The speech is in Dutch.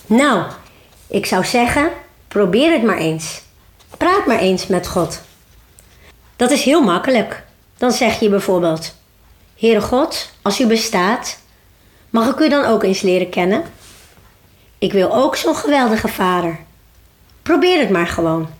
Nou, ik zou zeggen, probeer het maar eens. Praat maar eens met God. Dat is heel makkelijk. Dan zeg je bijvoorbeeld: Heere God, als u bestaat, mag ik u dan ook eens leren kennen? Ik wil ook zo'n geweldige vader. Probeer het maar gewoon.